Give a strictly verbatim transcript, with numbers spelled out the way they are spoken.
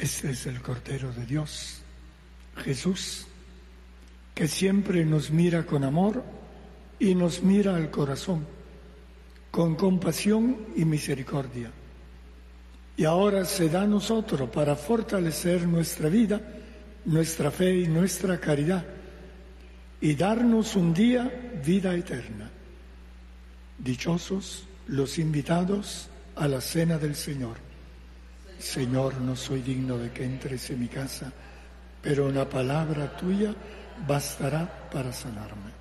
Este es el Cordero de Dios, Jesús, que siempre nos mira con amor y nos mira al corazón, con compasión y misericordia. Y ahora se da a nosotros para fortalecer nuestra vida, nuestra fe y nuestra caridad, y darnos un día vida eterna. Dichosos los invitados a la cena del Señor. Señor, no soy digno de que entres en mi casa, pero una palabra tuya bastará para sanarme.